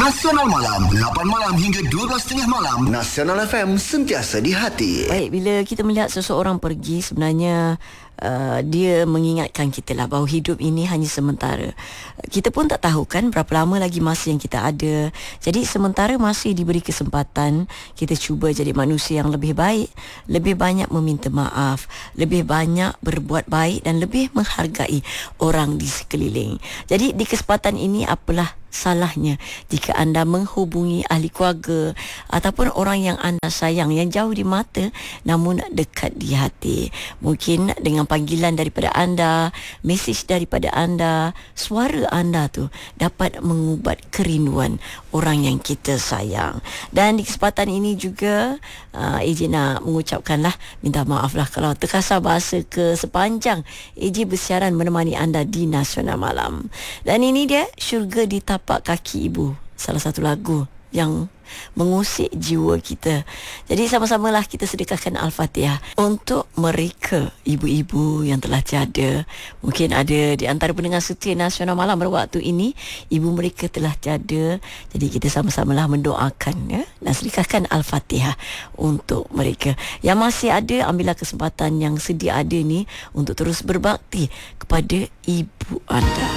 Nasional Malam 8 malam hingga 12.30 malam. Nasional FM sentiasa di hati. Baik, bila kita melihat seseorang pergi, sebenarnya dia mengingatkan kita lah bahawa hidup ini hanya sementara. Kita pun tak tahu kan berapa lama lagi masa yang kita ada. Jadi sementara masih diberi kesempatan, kita cuba jadi manusia yang lebih baik, lebih banyak meminta maaf, lebih banyak berbuat baik dan lebih menghargai orang di sekeliling. Jadi di kesempatan ini, apalah salahnya jika anda menghubungi ahli keluarga ataupun orang yang anda sayang, yang jauh di mata namun dekat di hati. Mungkin dengan panggilan daripada anda, mesej daripada anda, suara anda tu dapat mengubat kerinduan orang yang kita sayang. Dan di kesempatan ini juga AJ nak mengucapkanlah, minta maaf lah kalau terkasar bahasa ke sepanjang AJ bersiaran menemani anda di Nasional Malam. Dan ini dia Syurga di Tapak Kaki Ibu, salah satu lagu yang mengusik jiwa kita. Jadi sama-samalah kita sedekahkan Al-Fatihah untuk mereka, ibu-ibu yang telah tiada. Mungkin ada di antara pendengar setia Nasional Malam pada waktu ini, ibu mereka telah tiada. Jadi kita sama-samalah mendoakan, ya, dan sedekahkan Al-Fatihah untuk mereka. Yang masih ada, ambillah kesempatan yang sedia ada ni untuk terus berbakti kepada ibu anda.